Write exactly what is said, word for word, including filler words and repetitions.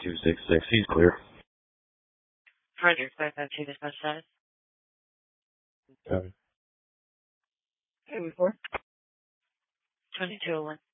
two six six. He's clear. Roger, five five two dispatch status. Copy. Hey, report. twenty-two oh one.